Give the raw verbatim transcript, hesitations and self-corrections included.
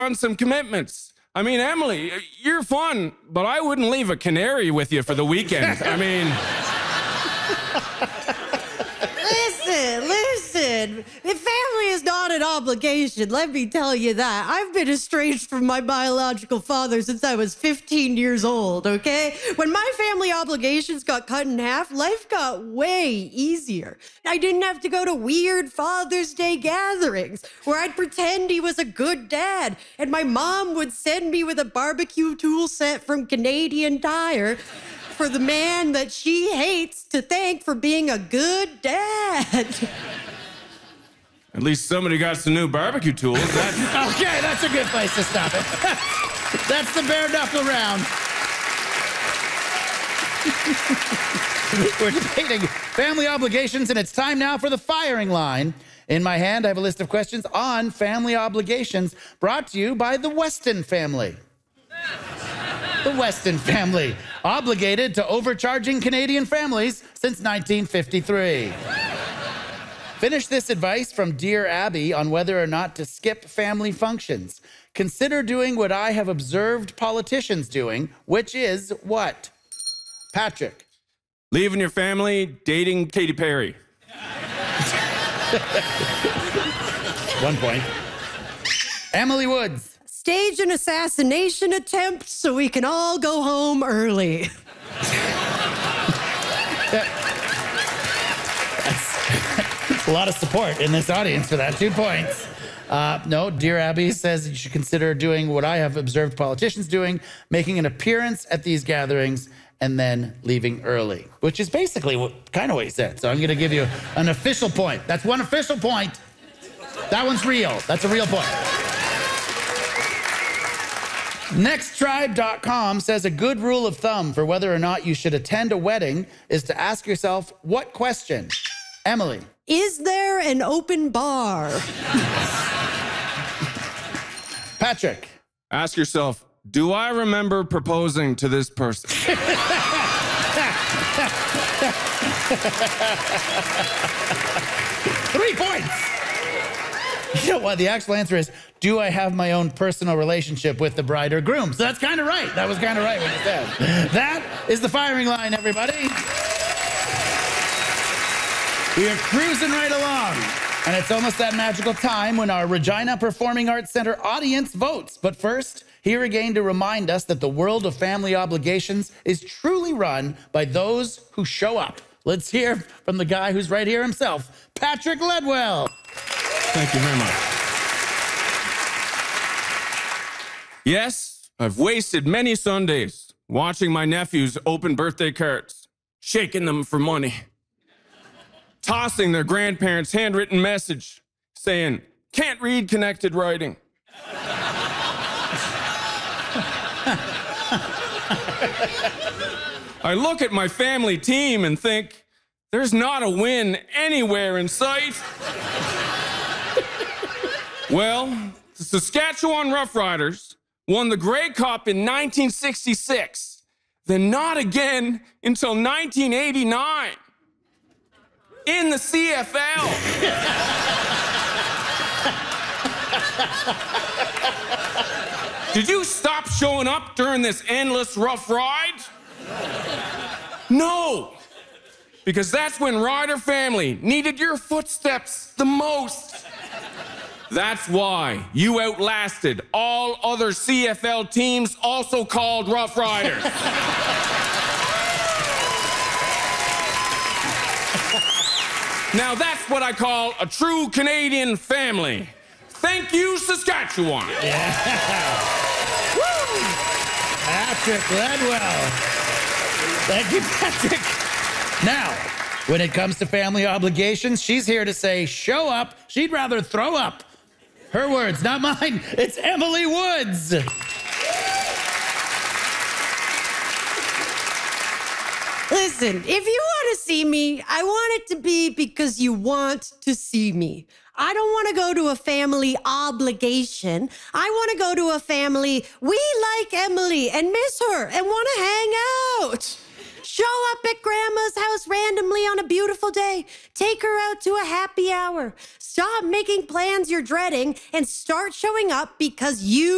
on some commitments. I mean, Emily, you're fun, but I wouldn't leave a canary with you for the weekend. I mean... Listen, listen. If family is not an obligation, let me tell you that. I've been estranged from my biological father since I was fifteen years old, okay? When my family obligations got cut in half, life got way easier. I didn't have to go to weird Father's Day gatherings where I'd pretend he was a good dad, and my mom would send me with a barbecue tool set from Canadian Tire for the man that she hates to thank for being a good dad. At least somebody got some new barbecue tools. That's... Okay, that's a good place to stop it. That's the bare knuckle round. We're debating family obligations, and it's time now for the firing line. In my hand, I have a list of questions on family obligations brought to you by the Weston family. The Weston family, obligated to overcharging Canadian families since nineteen fifty-three. Finish this advice from Dear Abby on whether or not to skip family functions. Consider doing what I have observed politicians doing, which is what? Patrick. Leaving your family, dating Katy Perry. One point. Emily Woods. Stage an assassination attempt so we can all go home early. That's a lot of support in this audience for that. Two points. Uh, no, Dear Abby says you should consider doing what I have observed politicians doing, making an appearance at these gatherings and then leaving early, which is basically what kind of what he said. So I'm going to give you an official point. That's one official point. That one's real. That's a real point. Next Tribe dot com says a good rule of thumb for whether or not you should attend a wedding is to ask yourself what question? Emily. Is there an open bar? Patrick. Ask yourself, do I remember proposing to this person? Three points. You know what? The actual answer is, do I have my own personal relationship with the bride or groom? So that's kind of right. That was kind of right what you said. That is the firing line, everybody. We are cruising right along. And it's almost that magical time when our Regina Performing Arts Center audience votes. But first, here again to remind us that the world of family obligations is truly run by those who show up. Let's hear from the guy who's right here himself, Patrick Ledwell. Thank you very much. Yes, I've wasted many Sundays watching my nephews open birthday cards, shaking them for money, tossing their grandparents' handwritten message saying, can't read connected writing. I look at my family team and think, there's not a win anywhere in sight. Well, the Saskatchewan Roughriders won the Grey Cup in nineteen sixty-six, then not again until nineteen eighty-nine. In the C F L. Did you stop showing up during this endless rough ride? No, because that's when Rider family needed your footsteps the most. That's why you outlasted all other C F L teams also called Rough Riders. Now that's what I call a true Canadian family. Thank you, Saskatchewan. Yeah. Woo! Patrick Ledwell. Thank you, Patrick. Now, when it comes to family obligations, she's here to say, show up. She'd rather throw up. Her words, not mine. It's Emily Woods. Listen, if you want to see me, I want it to be because you want to see me. I don't want to go to a family obligation. I want to go to a family, we like Emily and miss her and want to hang out. Show up at grandma's house randomly on a beautiful day. Take her out to a happy hour. Stop making plans you're dreading and start showing up because you